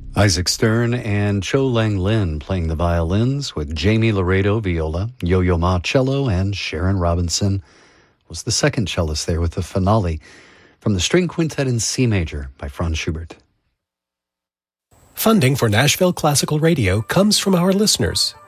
Isaac Stern and Cho Lang Lin playing the violins with Jamie Laredo viola, Yo-Yo Ma cello, and Sharon Robinson was the second cellist there with the finale from the String Quintet in C major by Franz Schubert. Funding for Nashville Classical Radio comes from our listeners,